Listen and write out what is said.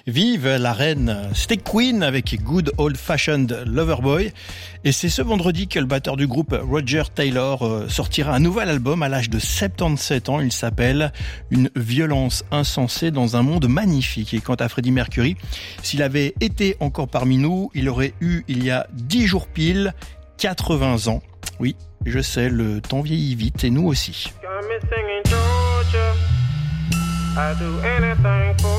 Vive la reine Steak Queen avec Good Old Fashioned Loverboy. Et c'est ce vendredi que le batteur du groupe Roger Taylor sortira un nouvel album à l'âge de 77 ans. Il s'appelle Une violence insensée dans un monde magnifique. Et quant à Freddie Mercury, s'il avait été encore parmi nous, il aurait eu il y a 10 jours pile 80 ans. Oui, je sais, le temps vieillit vite et nous aussi. I do anything for